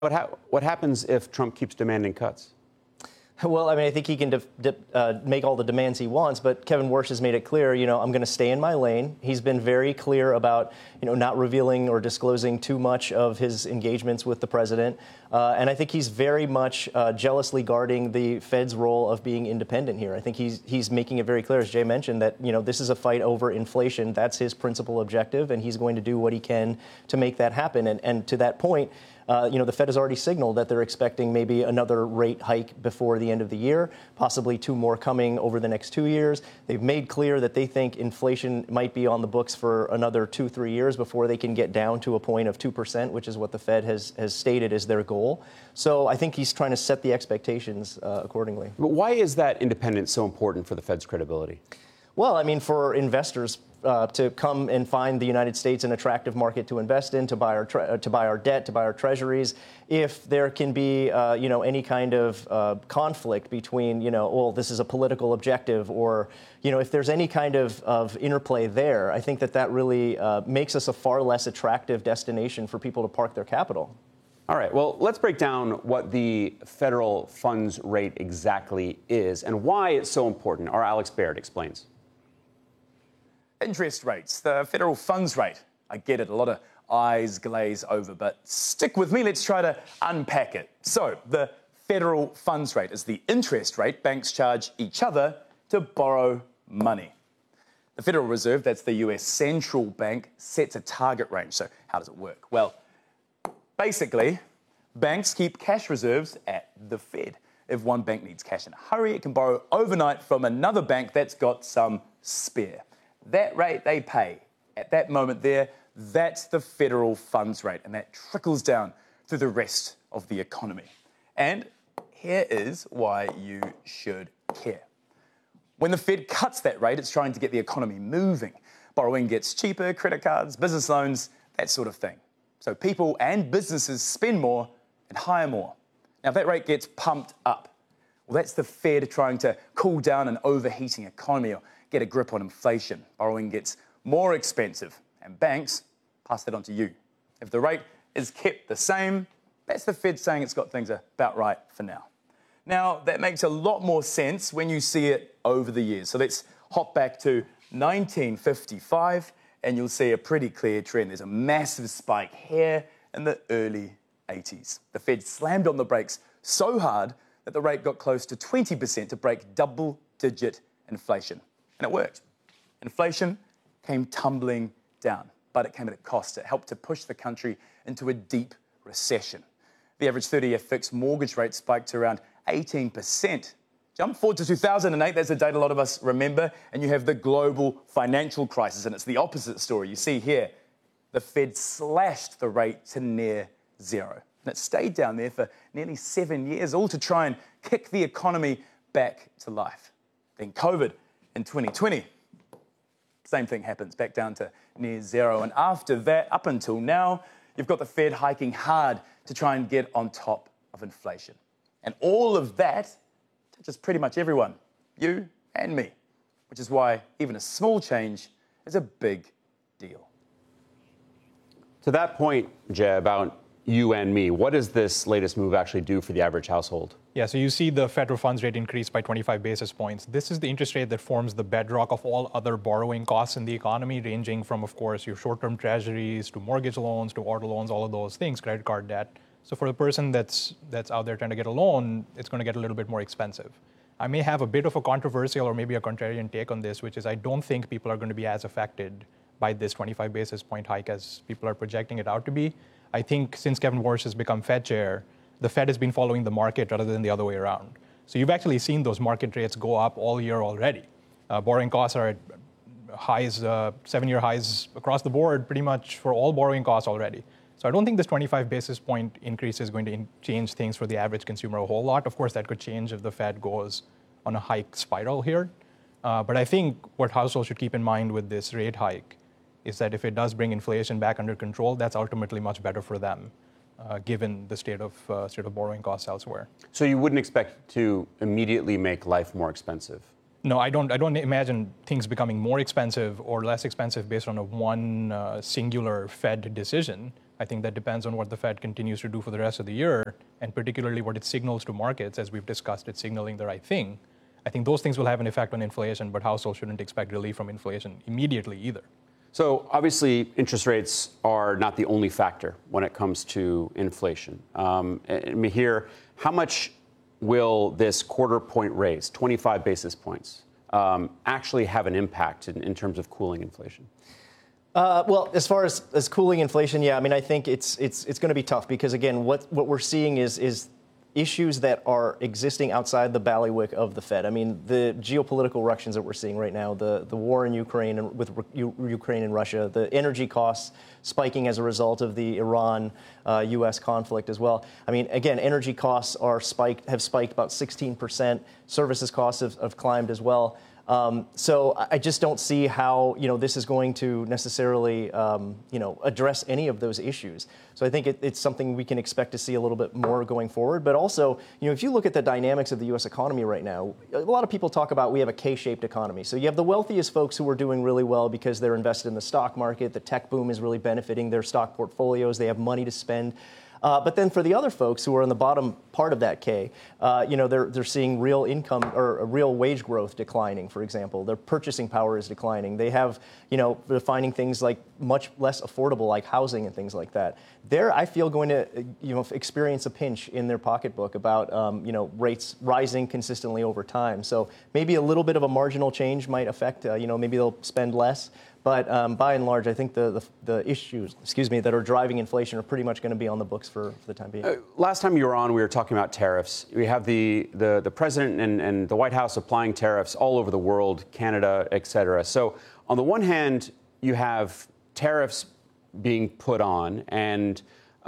What happens if Trump keeps demanding cuts? Well, I mean, I think he can make all the demands he wants, but Kevin Warsh has made it clear, I'm going to stay in my lane. He's been very clear about, not revealing or disclosing too much of his engagements with the president. And I think he's very much jealously guarding the Fed's role of being independent here. I think he's making it very clear, as Jay mentioned, that, this is a fight over inflation. That's his principal objective, and he's going to do what he can to make that happen. And to that point, the Fed has already signaled that they're expecting maybe another rate hike before the end of the year, possibly 2 more coming over the next 2 years. They've made clear that they think inflation might be on the books for another 2-3 years before they can get down to a point of 2%, which is what the Fed has stated as their goal. So I think he's trying to set the expectations accordingly. But why is that independence so important for the Fed's credibility? Well, I mean, for investors to come and find the United States an attractive market to invest in, to buy our debt, to buy our treasuries, if there can be, any kind of conflict between, this is a political objective, or, if there's any kind of interplay there, I think that really makes us a far less attractive destination for people to park their capital. All right, well, let's break down what the federal funds rate exactly is and why it's so important. Our Alex Baird explains. Interest rates, the federal funds rate. I get it, a lot of eyes glaze over, but stick with me, let's try to unpack it. So, the federal funds rate is the interest rate banks charge each other to borrow money. The Federal Reserve, that's the US central bank, sets a target range. So, how does it work? Well, basically, banks keep cash reserves at the Fed. If one bank needs cash in a hurry, it can borrow overnight from another bank that's got some spare. That rate they pay at that moment there, that's the federal funds rate, and that trickles down through the rest of the economy. And here is why you should care. When the Fed cuts that rate, it's trying to get the economy moving. Borrowing gets cheaper, credit cards, business loans, that sort of thing. So people and businesses spend more and hire more. Now, if that rate gets pumped up, well, that's the Fed trying to cool down an overheating economy or get a grip on inflation. Borrowing gets more expensive, and banks pass that on to you. If the rate is kept the same, that's the Fed saying it's got things about right for now. Now, that makes a lot more sense when you see it over the years. So let's hop back to 1955, and you'll see a pretty clear trend. There's a massive spike here in the early 80s. The Fed slammed on the brakes so hard that the rate got close to 20% to break double-digit inflation. And it worked. Inflation came tumbling down, but it came at a cost. It helped to push the country into a deep recession. The average 30-year fixed mortgage rate spiked to around 18%. Jump forward to 2008, that's a date a lot of us remember, and you have the global financial crisis, and it's the opposite story. You see here, the Fed slashed the rate to near zero. And it stayed down there for nearly 7 years, all to try and kick the economy back to life. Then COVID in 2020, same thing happens, back down to near zero. And after that, up until now, you've got the Fed hiking hard to try and get on top of inflation. And all of that touches pretty much everyone, you and me, which is why even a small change is a big deal. To that point, Jay, about you and me, what does this latest move actually do for the average household? Yeah, so you see the federal funds rate increase by 25 basis points. This is the interest rate that forms the bedrock of all other borrowing costs in the economy, ranging from, of course, your short-term treasuries to mortgage loans to auto loans, all of those things, credit card debt. So for the person that's out there trying to get a loan, it's going to get a little bit more expensive. I may have a bit of a controversial or maybe a contrarian take on this, which is I don't think people are going to be as affected by this 25 basis point hike as people are projecting it out to be. I think since Kevin Warsh has become Fed chair, the Fed has been following the market rather than the other way around. So you've actually seen those market rates go up all year already. Borrowing costs are at highs, 7-year highs across the board, pretty much for all borrowing costs already. So I don't think this 25 basis point increase is going to change things for the average consumer a whole lot. Of course, that could change if the Fed goes on a hike spiral here. But I think what households should keep in mind with this rate hike is that if it does bring inflation back under control, that's ultimately much better for them, given the state of borrowing costs elsewhere. So you wouldn't expect to immediately make life more expensive? No, I don't imagine things becoming more expensive or less expensive based on one singular Fed decision. I think that depends on what the Fed continues to do for the rest of the year, and particularly what it signals to markets. As we've discussed, it's signaling the right thing. I think those things will have an effect on inflation, but households shouldn't expect relief from inflation immediately either. So obviously, interest rates are not the only factor when it comes to inflation. Mihir, how much will this quarter-point raise, 25 basis points, actually have an impact in terms of cooling inflation? Well, as far as cooling inflation, yeah, I mean, I think it's going to be tough because, again, what we're seeing is issues that are existing outside the bailiwick of the Fed. I mean, the geopolitical ructions that we're seeing right now, the war in Ukraine and with Ukraine and Russia, the energy costs spiking as a result of the Iran-U.S. conflict as well. I mean, again, energy costs have spiked about 16%. Services costs have climbed as well. So I just don't see how, this is going to necessarily, address any of those issues. So I think it's something we can expect to see a little bit more going forward. But also, if you look at the dynamics of the U.S. economy right now, a lot of people talk about we have a K-shaped economy. So you have the wealthiest folks who are doing really well because they're invested in the stock market. The tech boom is really benefiting their stock portfolios. They have money to spend. But then for the other folks who are in the bottom part of that K, they're seeing real income or real wage growth declining, for example. Their purchasing power is declining. They have, they're finding things like much less affordable, like housing and things like that. They're, I feel, going to, experience a pinch in their pocketbook about, rates rising consistently over time. So maybe a little bit of a marginal change might affect, maybe they'll spend less. But by and large, I think the issues, that are driving inflation are pretty much going to be on the books for the time being. Last time you were on, we were talking about tariffs. We have the president and the White House applying tariffs all over the world, Canada, et cetera. So on the one hand, you have tariffs being put on, and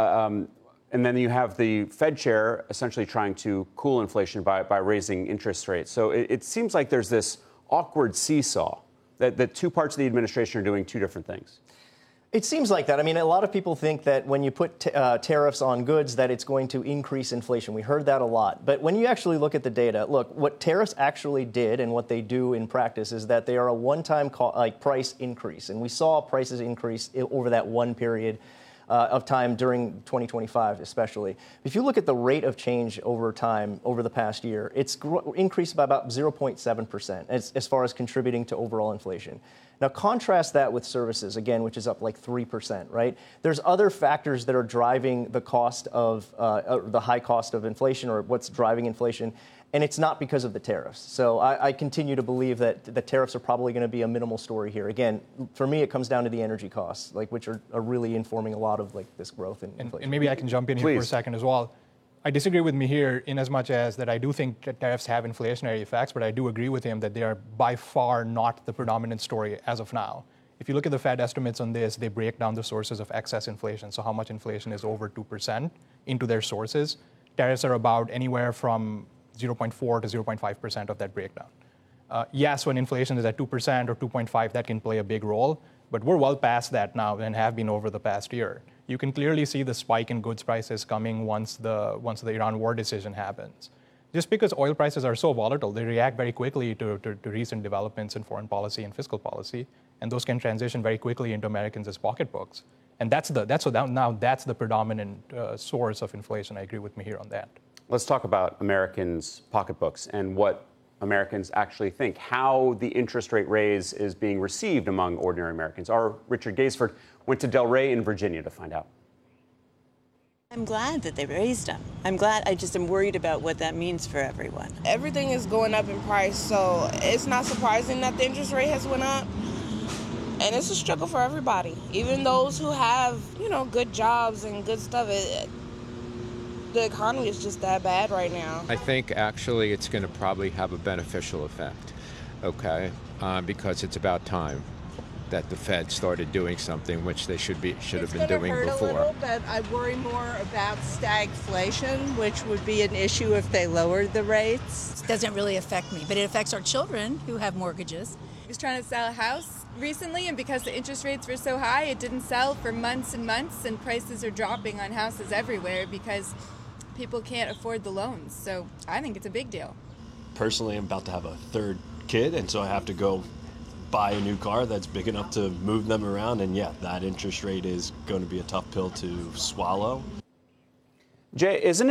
then you have the Fed chair essentially trying to cool inflation by raising interest rates. So it seems like there's this awkward seesaw. That two parts of the administration are doing two different things. It seems like that. I mean, a lot of people think that when you put tariffs on goods, that it's going to increase inflation. We heard that a lot. But when you actually look at the data, look, what tariffs actually did and what they do in practice is that they are a one-time price increase. And we saw prices increase over that one period of time during 2025, especially. If you look at the rate of change over time, over the past year, it's increased by about 0.7% as far as contributing to overall inflation. Now, contrast that with services, again, which is up like 3%, right? There's other factors that are driving the cost of, the high cost of inflation or what's driving inflation. And it's not because of the tariffs. So I continue to believe that the tariffs are probably going to be a minimal story here. Again, for me, it comes down to the energy costs, which are really informing a lot of this growth in inflation. And maybe I can jump in here for a second as well. I disagree with Mihir in as much as that I do think that tariffs have inflationary effects, but I do agree with him that they are by far not the predominant story as of now. If you look at the Fed estimates on this, they break down the sources of excess inflation, so how much inflation is over 2% into their sources. Tariffs are about anywhere from 0.4 to 0.5% of that breakdown. Yes, when inflation is at 2% or 2.5, that can play a big role, but we're well past that now and have been over the past year. You can clearly see the spike in goods prices coming once the Iran war decision happens. Just because oil prices are so volatile, they react very quickly to recent developments in foreign policy and fiscal policy, and those can transition very quickly into Americans' pocketbooks. And that's the predominant source of inflation. I agree with Mihir on that. Let's talk about Americans' pocketbooks and what Americans actually think, how the interest rate raise is being received among ordinary Americans. Our Richard Gaisford went to Delray in Virginia to find out. I'm glad that they raised them. I'm glad. I just am worried about what that means for everyone. Everything is going up in price, so it's not surprising that the interest rate has went up. And it's a struggle for everybody, even those who have, good jobs and good stuff. The economy is just that bad right now. I think actually it's going to probably have a beneficial effect, okay, because it's about time that the Fed started doing something which they should have been doing before. It's going to hurt a little, but I worry more about stagflation, which would be an issue if they lowered the rates. It doesn't really affect me, but it affects our children who have mortgages. I was trying to sell a house recently, and because the interest rates were so high, it didn't sell for months and months, and prices are dropping on houses everywhere because people can't afford the loans. So I think it's a big deal. Personally, I'm about to have a third kid, and so I have to go buy a new car that's big enough to move them around. And yeah, that interest rate is going to be a tough pill to swallow. Jay, isn't it